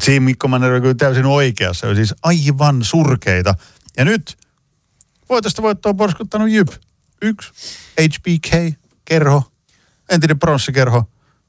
Siinä Mikko Manner oli kyllä täysin oikeassa. Se oli siis aivan surkeita. Ja nyt voitosta voittoa on porskuttanut Jyp. 1 HBK-kerho, entinen pronssikerho,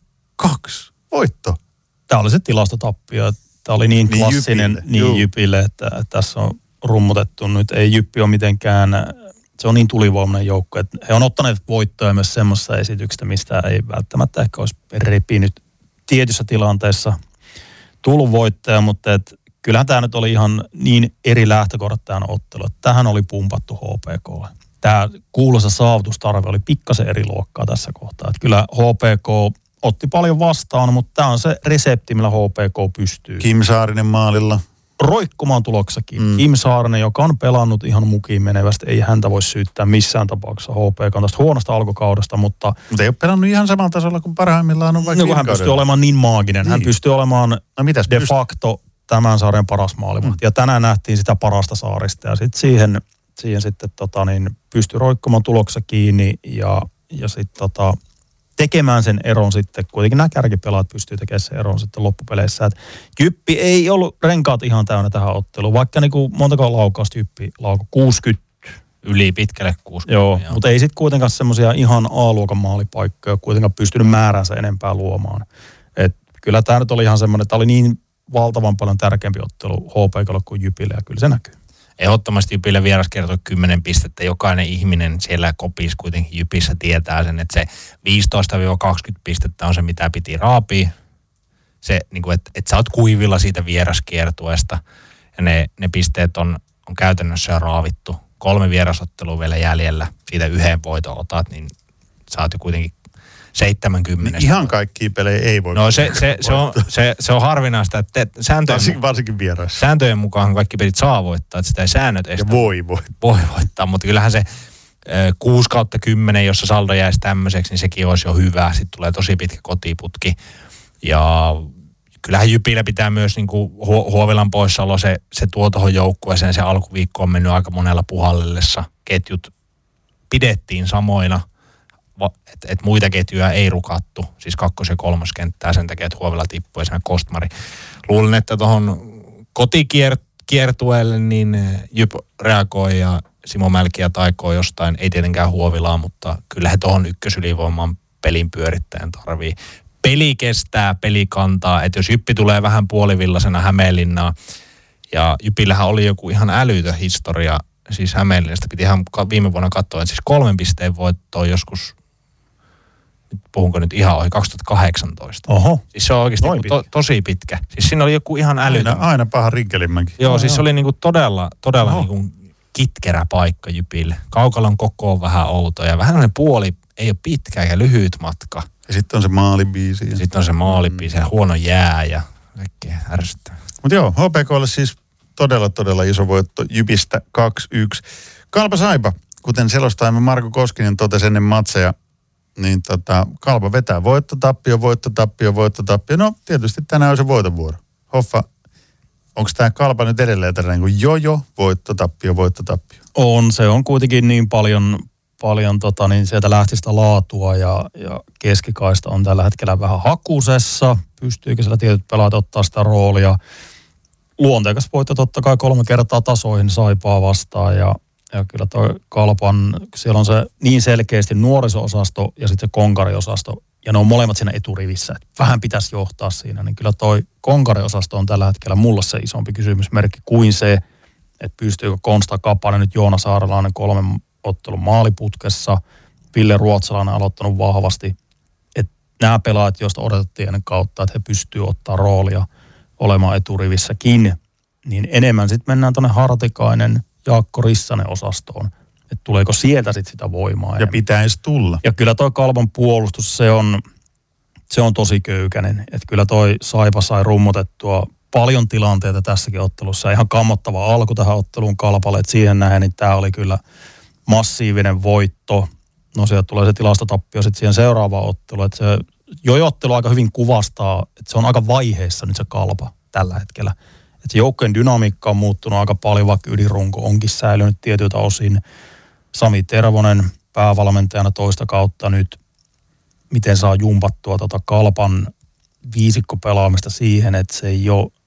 2 voitto. Tämä oli se tilastotappio. Tämä oli niin klassinen Jypille, että tässä on rummutettu nyt. Ei Jyppi ole mitenkään, se on niin tulivoimainen joukko, että he on ottaneet voittoja myös semmoisesta esityksestä, mistä ei välttämättä ehkä olisi repinyt tietyssä tilanteessa tullut voittaja, mutta kyllähän tämä nyt oli ihan niin eri lähtökohdat tämän ottelu. Tähän oli pumpattu HPKlle. Tämä kuuluisa saavutustarve oli pikkasen eri luokkaa tässä kohtaa. Että kyllä HPK otti paljon vastaan, mutta tämä on se resepti, millä HPK pystyy. Kim Saarinen maalilla. Roikkumaan tuloksessakin. Kim Saarinen, joka on pelannut ihan mukiin menevästi, ei häntä voi syyttää missään tapauksessa HPK tästä huonosta alkukaudesta, mutta ei ole pelannut ihan samalla tasolla kuin parhaimmillaan on vaikka hän pystyy olemaan niin maaginen. Niin. Hän pystyy olemaan facto tämän sarjan paras maalivahti. Ja tänään nähtiin sitä parasta Saarista ja sitten siihen sitten pystyi roikkumaan tuloksessa kiinni ja sitten tekemään sen eron sitten. Kuitenkin nämä kärkipelaat pystyy tekemään sen eron sitten loppupeleissä. Et Jyppi ei ollut renkaat ihan täynnä tähän otteluun, vaikka niinku montako laukausta Jyppi laukoi 60. Yli pitkälle 60. Joo, mutta ei sitten kuitenkaan semmoisia ihan A-luokan maalipaikkoja kuitenkaan pystynyt määränsä enempää luomaan. Et kyllä tämä nyt oli ihan semmoinen, että tämä oli niin valtavan paljon tärkeämpi ottelu HPK:lle kuin Jypille ja kyllä se näkyy. Ehdottomasti Jypille vieraskertoi 10 pistettä. Jokainen ihminen siellä kopissa kuitenkin Jypissä tietää sen, että se 15-20 pistettä on se, mitä piti raapia. Se, niin kuin, että sä oot kuivilla siitä vieraskiertueesta ja ne pisteet on käytännössä jo raavittu. 3 vierasottelua vielä jäljellä, siitä 1 voiton otat, niin sä oot jo kuitenkin 70. Ihan kaikkia pelejä ei voi. No se on harvinaista, että varsinkin vieraissa. Sääntöjen mukaan kaikki pelit saa voittaa, että sitä ei säännöt estä. Ja voi voittaa, mutta kyllähän se 6/10, jossa saldo jäisi tämmöiseksi, niin sekin olisi jo hyvä. Sitten tulee tosi pitkä kotiputki. Ja kyllähän Jypillä pitää myös niin kuin Huovilan poissaolo, se tuo tuohon joukkueeseen. Se alkuviikko on mennyt aika monella puhallellessa. Ketjut pidettiin samoina. Että muita ketjuja ei rukattu, siis 2. ja 3. kenttää sen takia, että Huovila tippui ja Kostmari. Luulen, että tuohon kotikiertueelle niin Jyp reagoi ja Simo Mälkiä taikoo jostain, ei tietenkään Huovilaa, mutta kyllä he tuohon ykkösylivoiman pelin pyörittäjän tarvii. Peli kestää, peli kantaa, että jos Jyppi tulee vähän puolivillasena Hämeenlinnaa, ja Jypillähän oli joku ihan älytön historia, siis Hämeenlinnasta piti ihan viime vuonna katsoa, että siis 3 pisteen voittoa joskus, puhunko nyt ihan ohi, 2018. Oho. Siis se on oikeasti tosi pitkä. Siis siinä oli joku ihan älytön. Aina paha Rinkelinmäki. Joo, siis se oli niinku todella niinku kitkerä paikka Jypille. Kaukalon koko on vähän outo ja vähän sellainen puoli, ei ole pitkä ja lyhyt matka. Ja sitten on se maalibiisi. Sitten on se maalibiisi ja huono jää ja kaikkea ärsyttävää. Mutta joo, HPK:lle siis todella iso voitto Jypistä 2-1. Kalpa Saipa, kuten selostajamme Marko Koskinen totesi ennen matseja, niin Kalpa vetää voittotappio. No tietysti tänään on se voitonvuoro. Hoffa, onko tämä Kalpa nyt edelleen tällainen kuin voittotappio? Se on kuitenkin niin paljon niin sieltä lähti sitä laatua ja keskikaista on tällä hetkellä vähän hakusessa. Pystyykö siellä tietyt pelaat ottaa sitä roolia? Luonteikas voitto totta kai 3 kertaa tasoihin Saipaa vastaan ja kyllä toi Kalpan, siellä on se niin selkeästi nuoriso-osasto ja sitten se konkariosasto, ja ne on molemmat siinä eturivissä. Vähän pitäisi johtaa siinä, niin kyllä toi konkariosasto on tällä hetkellä mulla se isompi kysymysmerkki kuin se, että pystyykö Konsta Kapanen, nyt Joona Saarelainen 3 ottelun maaliputkessa, Ville Ruotsalainen aloittanut vahvasti, että nämä pelaajat, joista odotettiin ennen kautta, että he pystyvät ottaa roolia olemaan eturivissäkin, niin enemmän sitten mennään tuonne Hartikainen, Jaakko Rissanen osastoon, että tuleeko sieltä sitten sitä voimaa. Ja pitäisi tulla. Ja kyllä toi Kalpan puolustus, se on tosi köykäinen. Että kyllä toi Saipa sai rummutettua paljon tilanteita tässäkin ottelussa. Ihan kammottava alku tähän otteluun Kalpalle, että siihen nähden, niin tämä oli kyllä massiivinen voitto. No sieltä tulee se tilastotappio sitten siihen seuraavaan otteluun. Että se ottelu aika hyvin kuvastaa, että se on aika vaiheessa nyt se Kalpa tällä hetkellä. Että joukkojen dynamiikka on muuttunut aika paljon, vaikka ydinrunko onkin säilynyt tietyiltä osin. Sami Tervonen päävalmentajana toista kautta nyt, miten saa jumpattua Kalpan viisikkopelaamista siihen, että se ei ole